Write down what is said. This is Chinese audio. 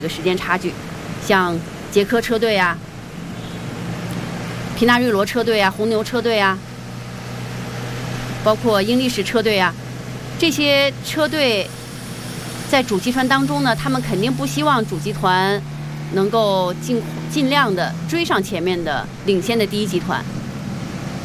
这个时间差距，像捷科车队啊、皮纳瑞罗车队啊、红牛车队啊，包括英力士车队啊，这些车队在主集团当中呢，他们肯定不希望主集团能够尽量的追上前面的领先的第一集团。